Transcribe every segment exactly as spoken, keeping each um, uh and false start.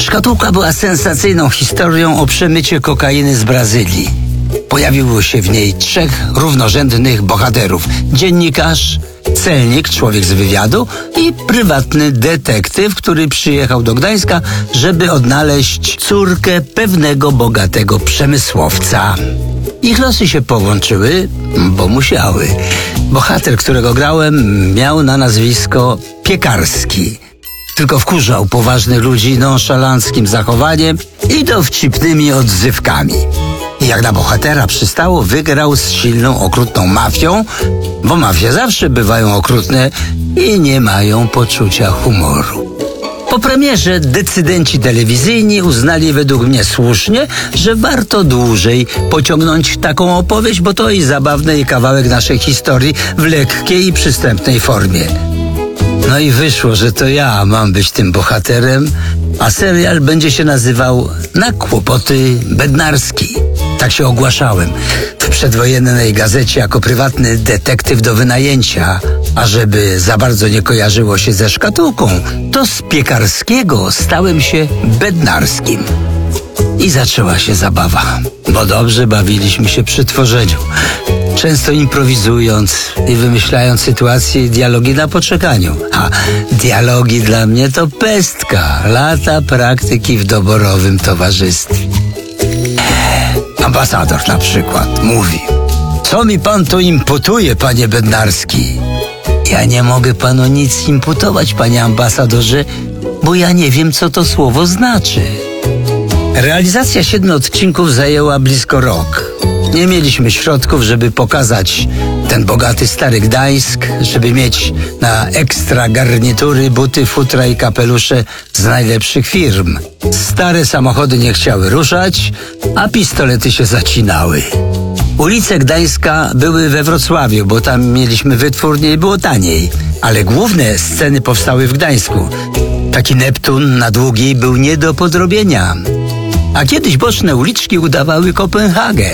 Szkatułka była sensacyjną historią o przemycie kokainy z Brazylii. Pojawiło się w niej trzech równorzędnych bohaterów. Dziennikarz, celnik, człowiek z wywiadu i prywatny detektyw, który przyjechał do Gdańska, żeby odnaleźć córkę pewnego bogatego przemysłowca. Ich losy się połączyły, bo musiały. Bohater, którego grałem, miał na nazwisko Piekarski. Tylko wkurzał poważnych ludzi nonszalanckim zachowaniem i dowcipnymi odzywkami. I jak na bohatera przystało, wygrał z silną, okrutną mafią, bo mafie zawsze bywają okrutne i nie mają poczucia humoru. Po premierze decydenci telewizyjni uznali według mnie słusznie, że warto dłużej pociągnąć taką opowieść, bo to i zabawny kawałek naszej historii w lekkiej i przystępnej formie. No i wyszło, że to ja mam być tym bohaterem, a serial będzie się nazywał Na kłopoty Bednarski. Tak się ogłaszałem w przedwojennej gazecie jako prywatny detektyw do wynajęcia. A żeby za bardzo nie kojarzyło się ze szkatułką, to z Piekarskiego stałem się Bednarskim. I zaczęła się zabawa, bo dobrze bawiliśmy się przy tworzeniu. Często improwizując i wymyślając sytuacje i dialogi na poczekaniu. A dialogi dla mnie to pestka, lata praktyki w doborowym towarzystwie. Ambasador na przykład mówi: co mi pan tu imputuje, panie Bednarski? Ja nie mogę panu nic imputować, panie ambasadorze, bo ja nie wiem, co to słowo znaczy. Realizacja siedmiu odcinków zajęła blisko rok. Nie mieliśmy środków, żeby pokazać ten bogaty stary Gdańsk, żeby mieć na ekstra garnitury, buty, futra i kapelusze z najlepszych firm. Stare samochody nie chciały ruszać, a pistolety się zacinały. Ulice Gdańska były we Wrocławiu, bo tam mieliśmy wytwórnię i było taniej. Ale główne sceny powstały w Gdańsku. Taki Neptun na Długiej był nie do podrobienia. A kiedyś boczne uliczki udawały Kopenhagę.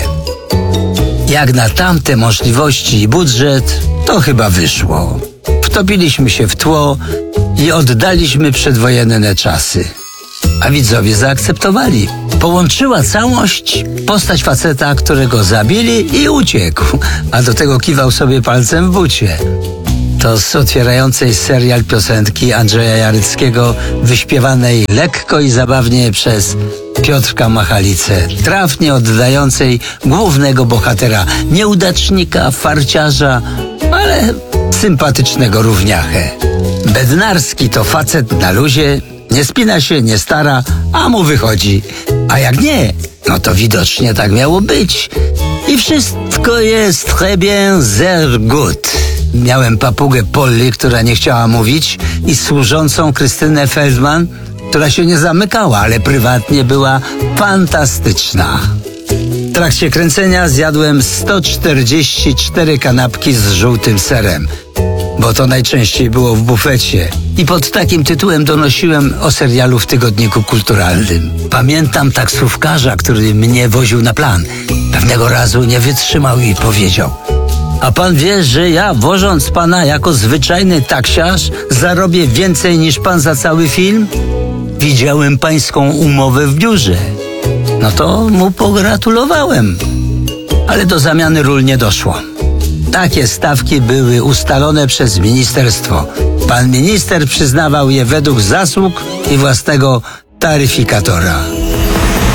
Jak na tamte możliwości i budżet, to chyba wyszło. Wtopiliśmy się w tło i oddaliśmy przedwojenne czasy. A widzowie zaakceptowali. Połączyła całość postać faceta, którego zabili i uciekł, a do tego kiwał sobie palcem w bucie. To z otwierającej serial piosenki Andrzeja Jareckiego, wyśpiewanej lekko i zabawnie przez Piotrka Machalicę, trafnie oddającej głównego bohatera, nieudacznika, farciarza, ale sympatycznego równiachę. Bednarski to facet na luzie, nie spina się, nie stara, a mu wychodzi. A jak nie, no to widocznie tak miało być. I wszystko jest très bien, sehr gut. Miałem papugę Polly, która nie chciała mówić, i służącą Krystynę Feldman, która się nie zamykała, ale prywatnie była fantastyczna. W trakcie kręcenia zjadłem sto czterdzieści cztery kanapki z żółtym serem, bo to najczęściej było w bufecie. I pod takim tytułem donosiłem o serialu w tygodniku kulturalnym. Pamiętam taksówkarza, który mnie woził na plan. Pewnego razu nie wytrzymał i powiedział: a pan wie, że ja, wożąc pana jako zwyczajny taksiarz, zarobię więcej niż pan za cały film? Widziałem pańską umowę w biurze. No to mu pogratulowałem. Ale do zamiany ról nie doszło. Takie stawki były ustalone przez ministerstwo. Pan minister przyznawał je według zasług i własnego taryfikatora.